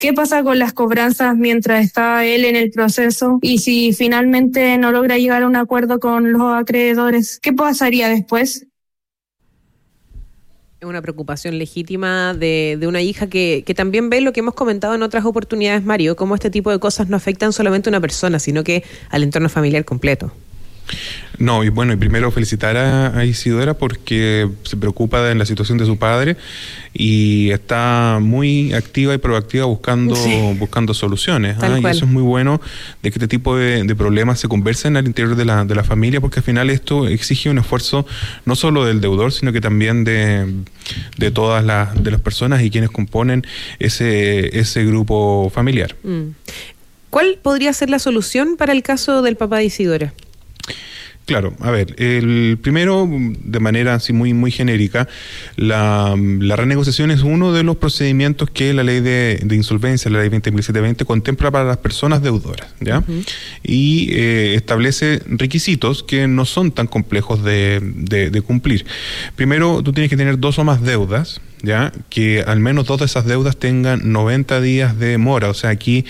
¿Qué pasa con las cobranzas mientras está él en el proceso? Y si finalmente no logra llegar a un acuerdo con los acreedores, ¿qué pasaría después? Una preocupación legítima de una hija que también ve lo que hemos comentado en otras oportunidades, Mario, cómo este tipo de cosas no afectan solamente a una persona, sino que al entorno familiar completo. No, y bueno, y primero felicitar a Isidora porque se preocupa de la situación de su padre y está muy activa y proactiva buscando soluciones. Y eso es muy bueno, de que este tipo de problemas se conversen al interior de la familia, porque al final esto exige un esfuerzo no solo del deudor, sino que también de todas las personas y quienes componen ese grupo familiar. ¿Cuál podría ser la solución para el caso del papá de Isidora? Claro, a ver, el primero, de manera así muy genérica, la renegociación es uno de los procedimientos que la ley de insolvencia, la ley 20.720, contempla para las personas deudoras, ¿ya? Y establece requisitos que no son tan complejos de cumplir. Primero, tú tienes que tener 2 o más deudas, ¿ya? Que al menos 2 de esas deudas tengan 90 días de mora, o sea, aquí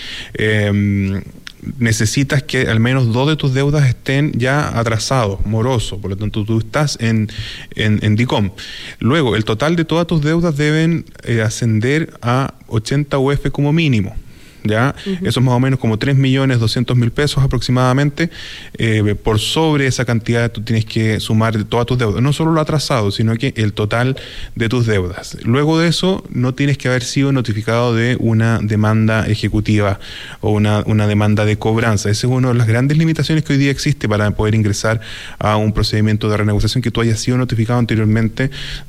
necesitas que al menos 2 de tus deudas estén ya atrasados, morosos, por lo tanto tú estás en DICOM. Luego, el total de todas tus deudas deben ascender a 80 UF como mínimo. ¿Ya? Eso es más o menos como 3.200.000 pesos aproximadamente. Por sobre esa cantidad tú tienes que sumar todas tus deudas, no solo lo atrasado, sino que el total de tus deudas. Luego de eso, no tienes que haber sido notificado de una demanda ejecutiva o una demanda de cobranza. Esa es una de las grandes limitaciones que hoy día existe para poder ingresar a un procedimiento de renegociación, que tú hayas sido notificado anteriormente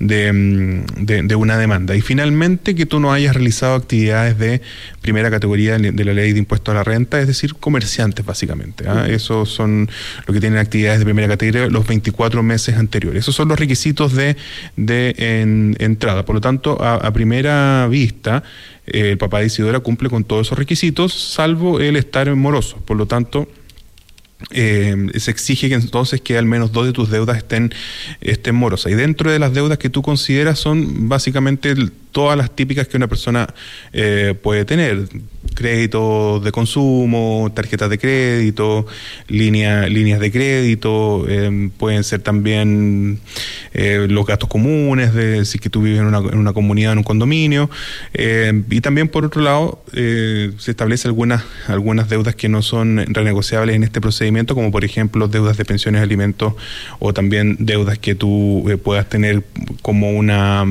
de una demanda. Y finalmente, que tú no hayas realizado actividades de primera categoría de la ley de impuesto a la renta, es decir, comerciantes básicamente. Esos son los que tienen actividades de primera categoría los 24 meses anteriores. Esos son los requisitos de entrada. Por lo tanto, a primera vista, el papá de Isidora cumple con todos esos requisitos, salvo el estar moroso. Por lo tanto, se exige que entonces que al menos 2 de tus deudas estén morosas. Y dentro de las deudas que tú consideras son básicamente todas las típicas que una persona puede tener: créditos de consumo, tarjetas de crédito, líneas de crédito, pueden ser también los gastos comunes de si que tú vives en una comunidad, en un condominio, y también por otro lado se establece algunas deudas que no son renegociables en este procedimiento, como por ejemplo deudas de pensiones, alimentos, o también deudas que tú puedas tener como una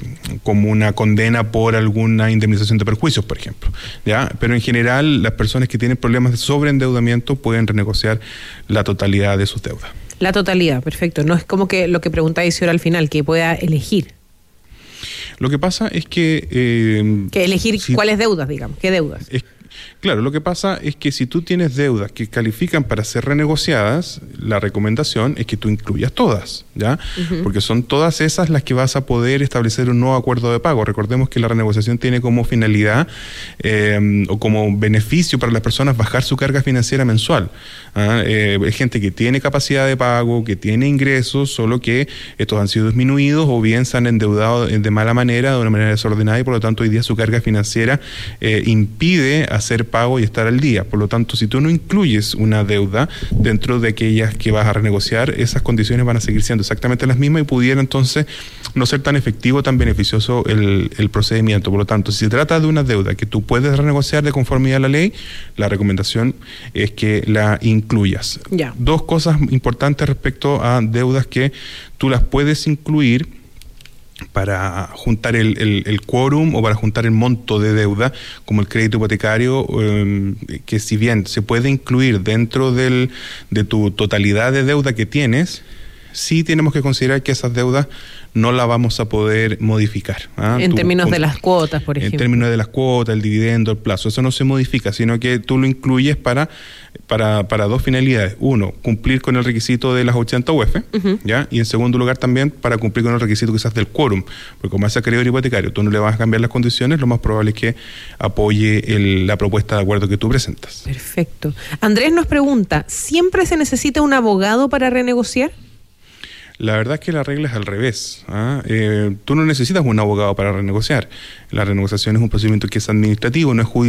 condena por alguna indemnización de perjuicios, por ejemplo, ¿ya? Pero en general, las personas que tienen problemas de sobreendeudamiento pueden renegociar la totalidad de sus deudas. La totalidad, perfecto. No es como que lo que preguntaba Isidora al final, que pueda elegir. Lo que pasa es que elegir cuáles deudas, digamos, qué deudas. Claro, lo que pasa es que si tú tienes deudas que califican para ser renegociadas, la recomendación es que tú incluyas todas, ¿ya? Porque son todas esas las que vas a poder establecer un nuevo acuerdo de pago. Recordemos que la renegociación tiene como finalidad o como beneficio para las personas bajar su carga financiera mensual. Hay gente que tiene capacidad de pago, que tiene ingresos, solo que estos han sido disminuidos o bien se han endeudado de mala manera, de una manera desordenada, y por lo tanto hoy día su carga financiera impide hacer pago y estar al día. Por lo tanto, si tú no incluyes una deuda dentro de aquellas que vas a renegociar, esas condiciones van a seguir siendo exactamente las mismas y pudiera entonces no ser tan efectivo, tan beneficioso el procedimiento. Por lo tanto, si se trata de una deuda que tú puedes renegociar de conformidad a la ley, la recomendación es que la incluyas. Ya. 2 cosas importantes respecto a deudas que tú las puedes incluir para juntar el quórum o para juntar el monto de deuda, como el crédito hipotecario, que si bien se puede incluir dentro de tu totalidad de deuda que tienes, sí tenemos que considerar que esas deudas no las vamos a poder modificar. En términos de las cuotas, por ejemplo. En términos de las cuotas, el dividendo, el plazo, eso no se modifica, sino que tú lo incluyes para 2 finalidades. Uno, cumplir con el requisito de las 80 UF, ¿ya? Y en segundo lugar también para cumplir con el requisito quizás del quórum, porque como es acreedor hipotecario, tú no le vas a cambiar las condiciones, lo más probable es que apoye la propuesta de acuerdo que tú presentas. Perfecto. Andrés nos pregunta, ¿siempre se necesita un abogado para renegociar? La verdad es que la regla es al revés. Tú no necesitas un abogado para renegociar. La renegociación es un procedimiento que es administrativo, no es judicial.